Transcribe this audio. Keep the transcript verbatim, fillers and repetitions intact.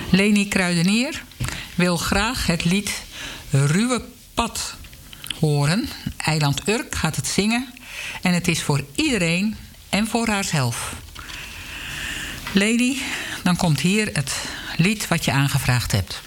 Leni Kruidenier wil graag het lied Ruwe Pad horen. Eiland Urk gaat het zingen. En het is voor iedereen en voor haarzelf. Leni, dan komt hier het lied wat je aangevraagd hebt.